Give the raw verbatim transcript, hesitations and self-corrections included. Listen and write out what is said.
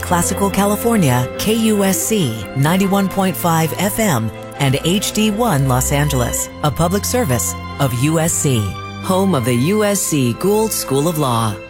Classical California, K U S C ninety-one point five F M and H D one Los Angeles, a public service of U S C, home of the U S C Gould School of Law.